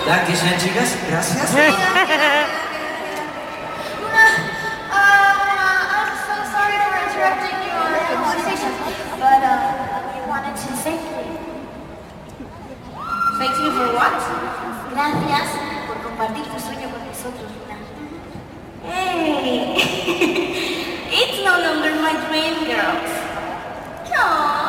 Dankeschön, chicas. Gracias. I'm so sorry for interrupting your conversation, but we wanted to thank you. Thank you for what? Gracias por compartir tu sueño con nosotros, Luna. Hey, it's no longer my dream, girls. No.